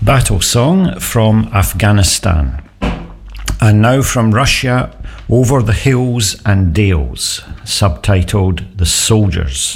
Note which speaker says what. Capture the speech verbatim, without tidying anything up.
Speaker 1: Battle Song from Afghanistan. And now from Russia, Over the Hills and Dales, subtitled The Soldiers.